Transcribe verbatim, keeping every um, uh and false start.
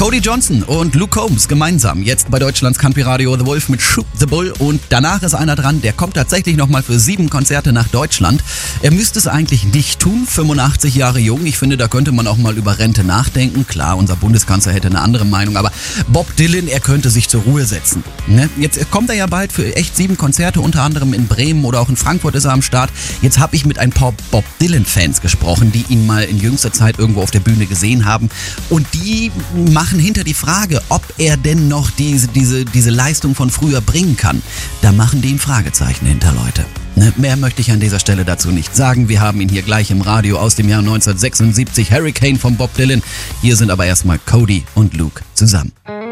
Cody Johnson und Luke Combs gemeinsam jetzt bei Deutschlands Country Radio The Wolf mit Shoot the Bull, und danach ist einer dran, der kommt tatsächlich nochmal für sieben Konzerte nach Deutschland. Er müsste es eigentlich nicht tun, fünfundachtzig Jahre jung. Ich finde, da könnte man auch mal über Rente nachdenken. Klar, unser Bundeskanzler hätte eine andere Meinung, aber Bob Dylan, er könnte sich zur Ruhe setzen. Ne? Jetzt kommt er ja bald für echt sieben Konzerte, unter anderem in Bremen oder auch in Frankfurt ist er am Start. Jetzt habe ich mit ein paar Bob Dylan-Fans gesprochen, die ihn mal in jüngster Zeit irgendwo auf der Bühne gesehen haben, und die machen hinter die Frage, ob er denn noch diese, diese, diese Leistung von früher bringen kann. Da machen die ein Fragezeichen hinter, Leute. Ne, mehr möchte ich an dieser Stelle dazu nicht sagen. Wir haben ihn hier gleich im Radio aus dem Jahr neunzehnhundertsechsundsiebzig, Hurricane von Bob Dylan. Hier sind aber erstmal Cody und Luke zusammen.